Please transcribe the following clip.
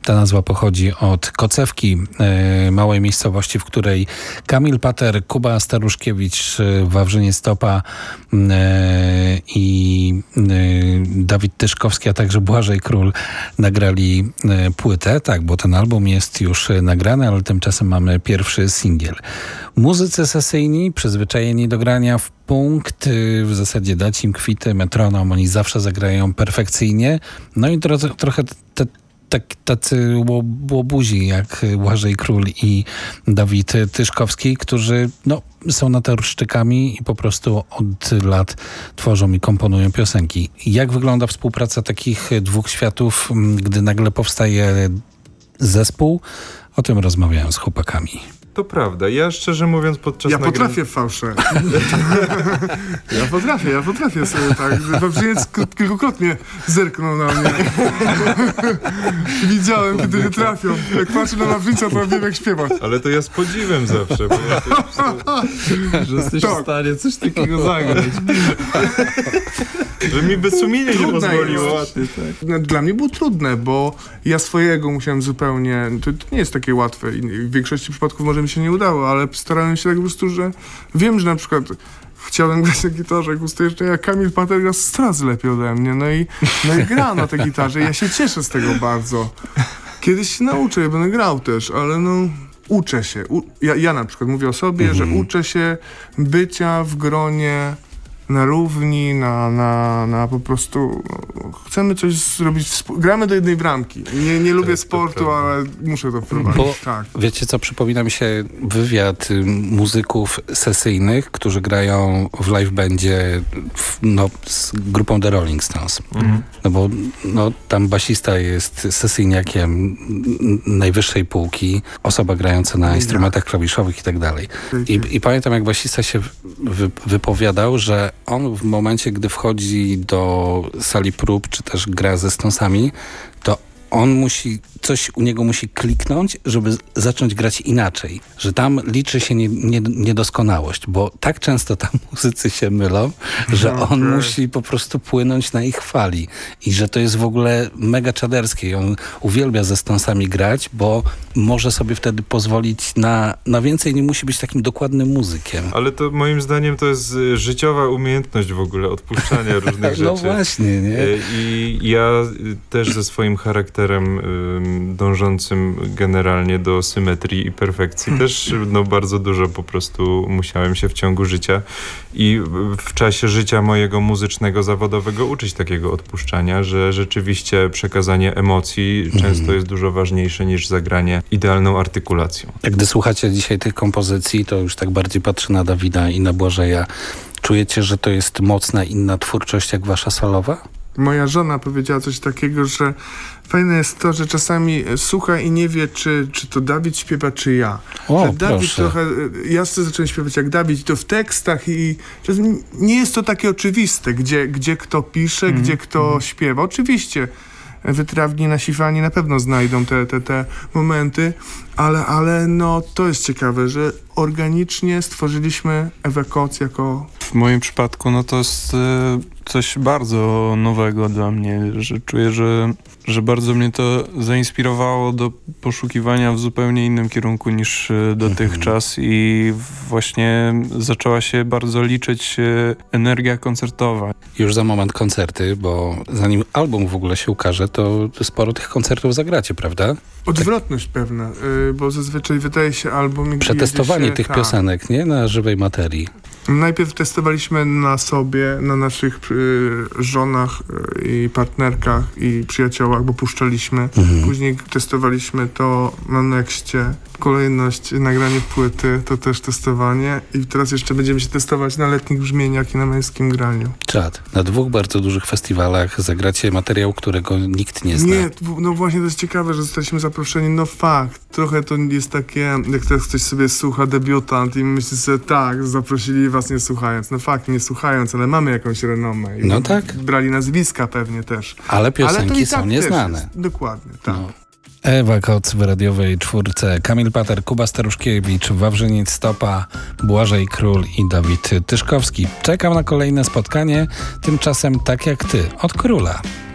Ta nazwa pochodzi od Kocewki, małej miejscowości, w której Kamil Pater, Kuba Staruszkiewicz, Wawrzyniec Topa i Dawid Tyszkowski, a także Błażej Król nagrali płytę. Tak, bo ten album jest już nagrany, ale tymczasem mamy pierwszy singiel. Muzycy sesyjni, przyzwyczajeni do grania w punkt, w zasadzie dać im kwity, metronom, oni zawsze zagrają perfekcyjnie. No i trochę tacy łobuzi jak Błażej Król i Dawid Tyszkowski, którzy są naturszczykami i po prostu od lat tworzą i komponują piosenki. Jak wygląda współpraca takich dwóch światów, gdy nagle powstaje zespół? O tym rozmawiałem z chłopakami. To prawda. Ja szczerze mówiąc potrafię fałsze. Ja potrafię sobie tak. Wawrzyniec kilkukrotnie zerknął na mnie. Widziałem, kiedy nie trafią. Jak patrzę na Wawrzyńca, to wiem, jak śpiewać. Ale to ja z podziwem zawsze, bo ja że jesteś w stanie coś takiego zagrać. Że mi bez sumienia nie pozwoliło. Dla mnie było trudne, bo ja swojego musiałem zupełnie... To nie jest takie łatwe i w większości przypadków może mi się nie udało, ale starałem się tak po prostu, że wiem, że na przykład chciałem grać na gitarze akustycznej, a Kamil Pater gra 100 razy lepiej ode mnie, no i gra na tej gitarze. Ja się cieszę z tego bardzo. Kiedyś się nauczę, ja będę grał też, ale uczę się. Ja na przykład mówię o sobie, że uczę się bycia w gronie na równi, na po prostu chcemy coś zrobić, gramy do jednej bramki. Nie lubię sportu, ale muszę to wprowadzić. Bo wiecie co, przypomina mi się wywiad muzyków sesyjnych, którzy grają w live bandzie z grupą The Rolling Stones. No bo tam basista jest sesyjniakiem najwyższej półki, osoba grająca na instrumentach klawiszowych i tak dalej. I pamiętam, jak basista się wypowiadał, że on w momencie, gdy wchodzi do sali prób, czy też gra ze Stonesami, to coś u niego musi kliknąć, żeby zacząć grać inaczej. Że tam liczy się niedoskonałość, bo tak często tam muzycy się mylą, że on musi po prostu płynąć na ich fali. I że to jest w ogóle mega czaderskie. I on uwielbia ze Stonesami grać, bo może sobie wtedy pozwolić na więcej, nie musi być takim dokładnym muzykiem. Ale to moim zdaniem to jest życiowa umiejętność w ogóle odpuszczania różnych rzeczy. No właśnie, nie? I ja też ze swoim charakterem dążącym generalnie do symetrii i perfekcji też bardzo dużo po prostu musiałem się w ciągu życia i w czasie życia mojego muzycznego, zawodowego uczyć takiego odpuszczania, że rzeczywiście przekazanie emocji często jest dużo ważniejsze niż zagranie idealną artykulacją. Jak gdy słuchacie dzisiaj tych kompozycji, to już tak bardziej patrzę na Dawida i na Błażeja. Czujecie, że to jest mocna inna twórczość jak wasza solowa? Moja żona powiedziała coś takiego, że fajne jest to, że czasami słucha i nie wie, czy to Dawid śpiewa, czy ja. O, że Dawid proszę. trochę... Ja zacząłem śpiewać jak Dawid i to w tekstach i czasem nie jest to takie oczywiste, gdzie kto pisze, gdzie kto śpiewa. Oczywiście wytrawni nasi fani na pewno znajdą te momenty, ale to jest ciekawe, że organicznie stworzyliśmy Ewę Koc jako... W moim przypadku to jest coś bardzo nowego dla mnie, że czuję, że bardzo mnie to zainspirowało do poszukiwania w zupełnie innym kierunku niż dotychczas i właśnie zaczęła się bardzo liczyć energia koncertowa. Już za moment koncerty, bo zanim album w ogóle się ukaże, to sporo tych koncertów zagracie, prawda? Odwrotność pewna, bo zazwyczaj wydaje się album... Przetestowanie tych piosenek, nie? Na żywej materii. Najpierw testowaliśmy na sobie, na naszych żonach i partnerkach i przyjaciołach, bo puszczaliśmy. Później testowaliśmy to na Nexcie. Kolejność, nagranie płyty, to też testowanie. I teraz jeszcze będziemy się testować na letnich brzmieniach i na męskim graniu. Czad. Na 2 bardzo dużych festiwalach zagracie materiał, którego nikt nie zna. Nie, właśnie to jest ciekawe, że zostaliśmy zaproszeni. No fakt. Trochę to jest takie, jak teraz ktoś sobie słucha debiutant i myśli sobie, tak, zaprosili was nie słuchając. No fakt, nie słuchając, ale mamy jakąś renomę. I tak. Brali nazwiska pewnie też. Ale piosenki ale są nieznane. Dokładnie, tak. Ewa Koc w radiowej czwórce, Kamil Pater, Kuba Staruszkiewicz, Wawrzyniec Topa, Błażej Król i Dawid Tyszkowski. Czekam na kolejne spotkanie, tymczasem tak jak ty, od Króla.